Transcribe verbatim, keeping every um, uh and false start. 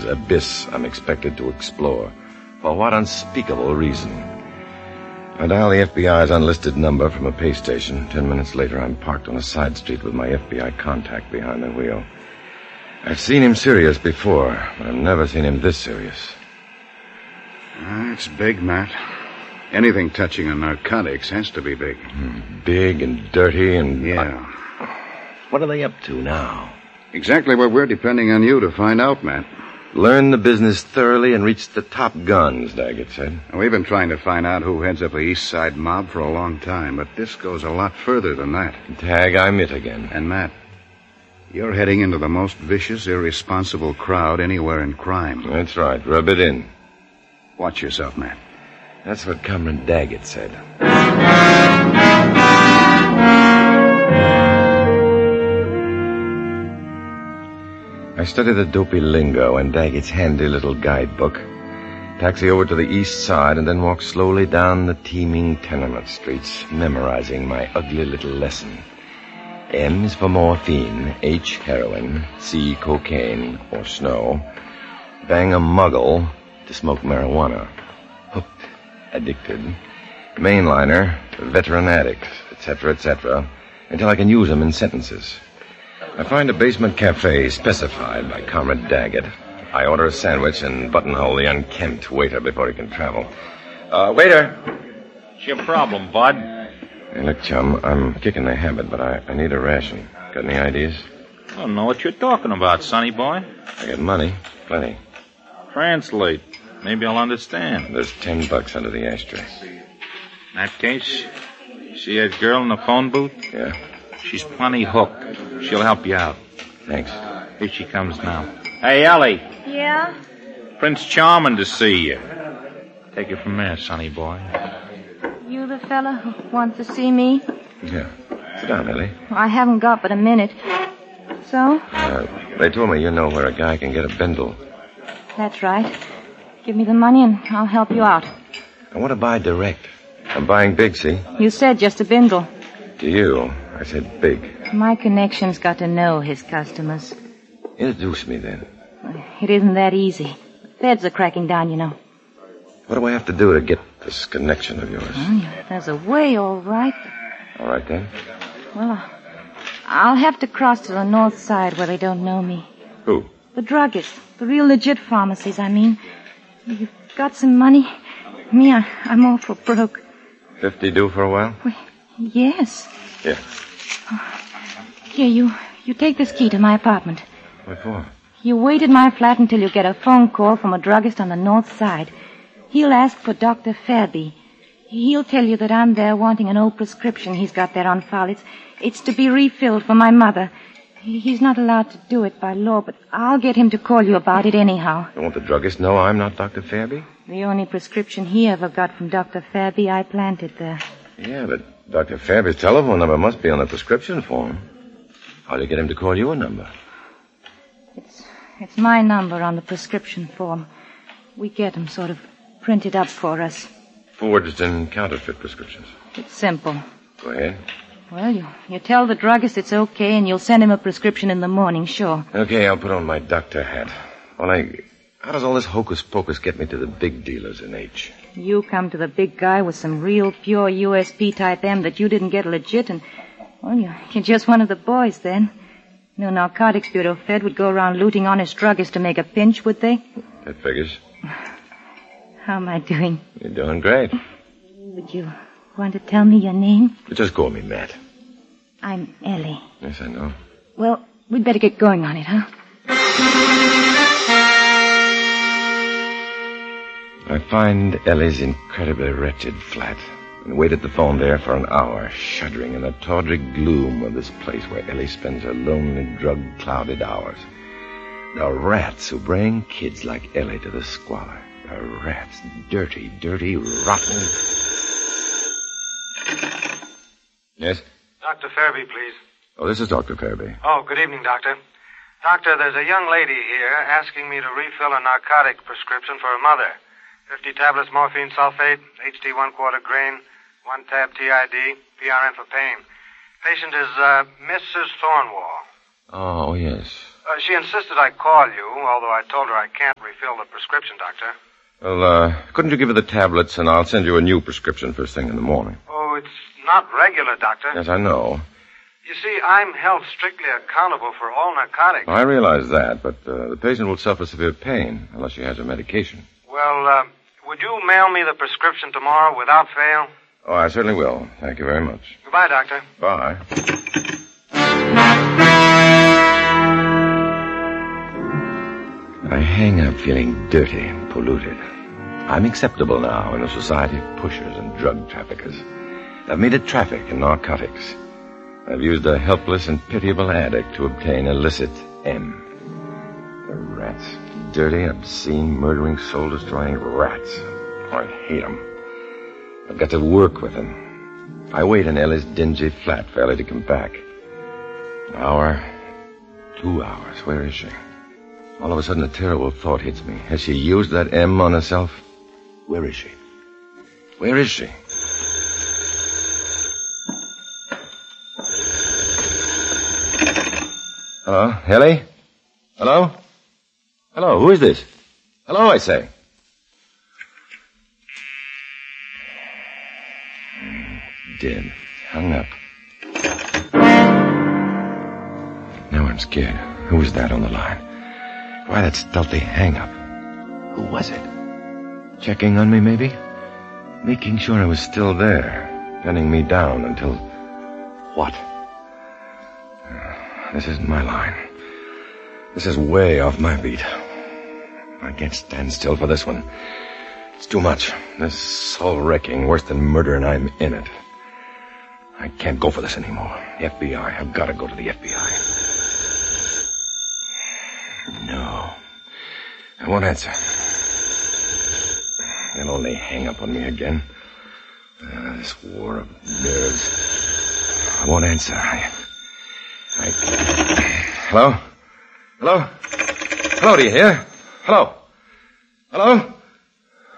abyss I'm expected to explore. For what unspeakable reason? I dial the F B I's unlisted number from a pay station. Ten minutes later, I'm parked on a side street with my F B I contact behind the wheel. I've seen him serious before, but I've never seen him this serious. Uh, it's big, Matt. Anything touching on narcotics has to be big. Mm, big and dirty and... Yeah. I... What are they up to now? Exactly what we're depending on you to find out, Matt. Learn the business thoroughly and reach the top guns, Daggett said. We've been trying to find out who heads up the East Side mob for a long time, but this goes a lot further than that. Tag, I'm it again. And, Matt, you're heading into the most vicious, irresponsible crowd anywhere in crime. That's right. Rub it in. Watch yourself, Matt. That's what Cameron Daggett said. I study the dopey lingo and Daggett's handy little guidebook, taxi over to the east side, and then walk slowly down the teeming tenement streets, memorizing my ugly little lesson. M is for morphine, H heroin, C cocaine or snow, bang a muggle to smoke marijuana, hooked, addicted, mainliner, veteran addict, et cetera, et cetera, until I can use them in sentences. I find a basement cafe specified by Comrade Daggett. I order a sandwich and buttonhole the unkempt waiter before he can travel. Uh, waiter! What's your problem, bud? Hey, look, chum, I'm kicking the habit, but I, I need a ration. Got any ideas? I don't know what you're talking about, sonny boy. I got money. Plenty. Translate. Maybe I'll understand. There's ten bucks under the ashtray. In that case, see that girl in the phone booth? Yeah? She's plenty hooked. She'll help you out. Thanks. Here she comes now. Hey, Ellie. Yeah? Prince Charming to see you. Take it from there, sonny boy. You the fella who wants to see me? Yeah. Sit down, Ellie. I haven't got but a minute. So? Uh, they told me you know where a guy can get a bindle. That's right. Give me the money and I'll help you out. I want to buy direct. I'm buying big, see? You said just a bindle. To you, I said big. My connection's got to know his customers. Introduce me, then. It isn't that easy. The feds are cracking down, you know. What do I have to do to get this connection of yours? Oh, there's a way, all right. All right, then. Well, uh, I'll have to cross to the north side where they don't know me. Who? The druggists. The real legit pharmacies, I mean. You've got some money? Me, I, I'm awful broke. Fifty due for a while? Well, yes. Yeah. Oh, here, you, you take this key to my apartment. What for? You wait at my flat until you get a phone call from a druggist on the north side. He'll ask for Doctor Fairby. He'll tell you that I'm there wanting an old prescription he's got there on file. It's, it's to be refilled for my mother. He's not allowed to do it by law, but I'll get him to call you about it anyhow. You want the druggist know I'm not Doctor Fairby? The only prescription he ever got from Doctor Fairby, I planted there. Yeah, but Doctor Fairby's telephone number must be on the prescription form. How'd you get him to call you a number? It's, it's my number on the prescription form. We get 'em sort of printed up for us. Forged and counterfeit prescriptions. It's simple. Go ahead. Well, you, you tell the druggist it's okay, and you'll send him a prescription in the morning, sure. Okay, I'll put on my doctor hat. Well, I... How does all this hocus-pocus get me to the big dealers in H? You come to the big guy with some real pure U S P type M that you didn't get legit, and, well, you're, you're just one of the boys then. No Narcotics Bureau Fed would go around looting honest druggists to make a pinch, would they? That figures. How am I doing? You're doing great. Would you want to tell me your name? Just call me Matt. I'm Ellie. Yes, I know. Well, we'd better get going on it, huh? I find Ellie's incredibly wretched flat and wait at the phone there for an hour, shuddering in the tawdry gloom of this place where Ellie spends her lonely, drug-clouded hours. The rats who bring kids like Ellie to the squalor. The rats. Dirty, dirty, rotten... Yes? Doctor Fairby, please. Oh, this is Doctor Fairby. Oh, good evening, Doctor. Doctor, there's a young lady here asking me to refill a narcotic prescription for her mother. Fifty tablets morphine sulfate, H D one quarter grain, one tab T I D, P R N for pain. Patient is uh, Missus Thornwall. Oh, yes. Uh, she insisted I call you, although I told her I can't refill the prescription, Doctor. Well, uh, couldn't you give her the tablets and I'll send you a new prescription first thing in the morning? Oh, it's not regular, Doctor. Yes, I know. You see, I'm held strictly accountable for all narcotics. I realize that, but uh, the patient will suffer severe pain unless she has her medication. Well, uh, would you mail me the prescription tomorrow without fail? Oh, I certainly will. Thank you very much. Goodbye, Doctor. Bye. I hang up feeling dirty and polluted. I'm acceptable now in a society of pushers and drug traffickers. I've made it traffic in narcotics. I've used a helpless and pitiable addict to obtain illicit M. The rats. Dirty, obscene, murdering, soul-destroying rats. Oh, I hate them. I've got to work with them. I wait in Ellie's dingy flat for Ellie to come back. An hour, two hours. Where is she? All of a sudden, a terrible thought hits me. Has she used that M on herself? Where is she? Where is she? Hello? Ellie? Hello? Hello, who is this? Hello, I say. Dead. Hung up. Now I'm scared. Who was that on the line? Why that stealthy hang-up? Who was it? Checking on me, maybe? Making sure I was still there. Pinning me down until... What? This isn't my line. This is way off my beat. I can't stand still for this one. It's too much. This soul-wrecking, worse than murder, and I'm in it. I can't go for this anymore. The F B I. I've got to go to the F B I. No. I won't answer. They'll only hang up on me again. Uh, this war of nerves. I won't answer. I... I... Hello? Hello? Hello, do you hear? Hello? Hello?